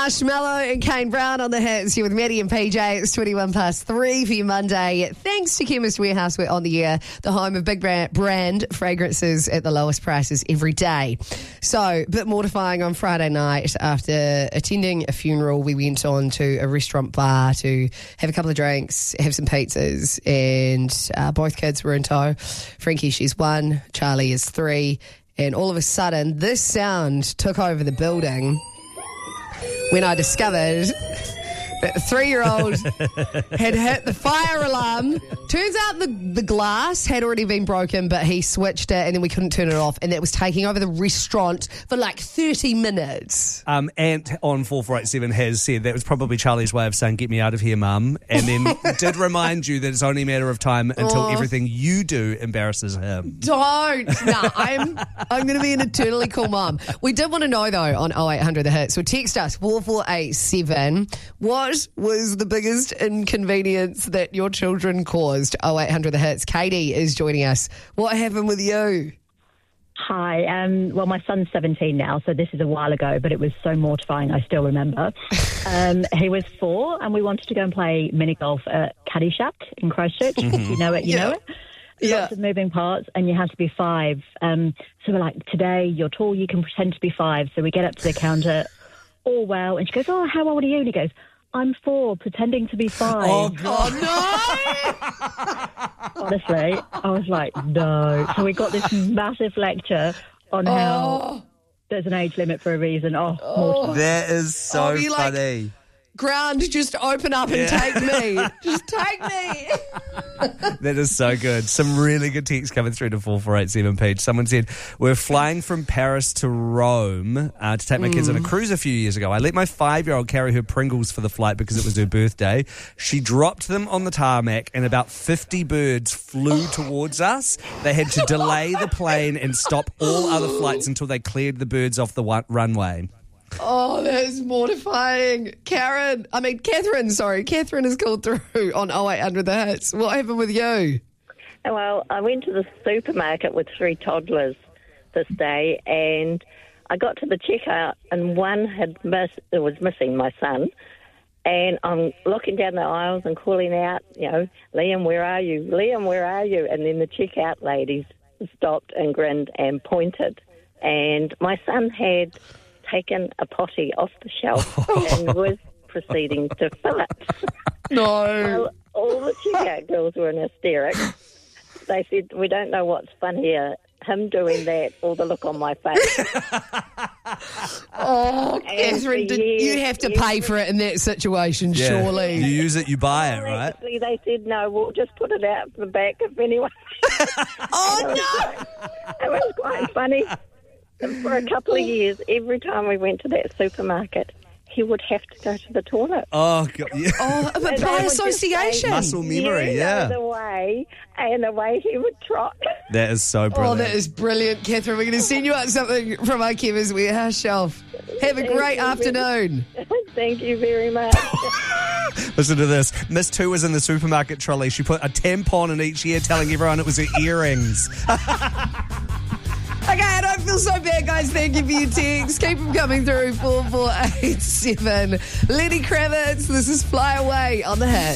Marshmallow and Kane Brown on the hits here with Maddie and PJ. It's 21 past 3 for your Monday. Thanks to Chemist Warehouse, we're on the air, the home of big brand fragrances at the lowest prices every day. So, a bit mortifying on Friday night after attending a funeral. We went on to a restaurant bar to have a couple of drinks, have some pizzas, and both kids were in tow. Frankie, she's 1, Charlie is 3, and all of a sudden, this sound took over the building when I discovered that the 3-year-old had hit the fire alarm. Turns out the glass had already been broken, but he switched it and then we couldn't turn it off, and that was taking over the restaurant for like 30 minutes. Ant on 4487 has said that was probably Charlie's way of saying, "Get me out of here, Mum," and then did remind you that it's only a matter of time until everything you do embarrasses him. Don't. No, I'm going to be an eternally cool mum. We did want to know, though, on 0800 The Hit. So text us, 4487. What was the biggest inconvenience that your children caused? 0800 The Hits. Katie is joining us. What happened with you? Hi. Well, my son's 17 now, so this is a while ago, but it was so mortifying, I still remember. He was 4, and we wanted to go and play mini golf at Caddy Shack in Christchurch. You know it, you know it. Lots of moving parts, and you have to be 5. So we're like, today, you're tall, you can pretend to be 5. So we get up to the counter, all well, and she goes, "Oh, how old are you?" And he goes, "I'm 4, pretending to be 5. Oh, God. No! Honestly, I was like, no. So we got this massive lecture on how there's an age limit for a reason. Mortifying. That is so funny. Like, ground, just open up and take me. Just take me. That is so good. Some really good texts coming through to 4487 page. Someone said, "We're flying from Paris to Rome to take my kids on a cruise a few years ago. I let my 5-year-old carry her Pringles for the flight because it was her birthday. She dropped them on the tarmac and about 50 birds flew towards us. They had to delay the plane and stop all other flights until they cleared the birds off the runway." Oh, that is mortifying. Catherine has called through on 0800 The Hits. What happened with you? Well, I went to the supermarket with 3 toddlers this day, and I got to the checkout, and one was missing, my son. And I'm looking down the aisles and calling out, "Liam, where are you? Liam, where are you?" And then the checkout ladies stopped and grinned and pointed. And my son had taken a potty off the shelf and was proceeding to fill it. No. Well, all the checkout girls were in hysterics. They said, "We don't know what's funnier, him doing that or the look on my face." Catherine, you have to pay for it in that situation, surely. You use it, you buy it, right? Actually, they said, "No, we'll just put it out the back if anyone..." It was quite funny. And for a couple of years, every time we went to that supermarket, he would have to go to the toilet. Oh, God. Yeah. But by association. Muscle memory, yeah. The way he would trot. That is so brilliant. Oh, that is brilliant, Catherine. We're going to send you out something from our Chemist Warehouse shelf. Have a great afternoon. Thank you very much. Listen to this. Miss 2 was in the supermarket trolley. She put a tampon in each ear, telling everyone it was her earrings. Okay, I don't feel so bad, guys. Thank you for your texts. Keep them coming through, 4487. Lenny Kravitz, this is Fly Away on The Hit.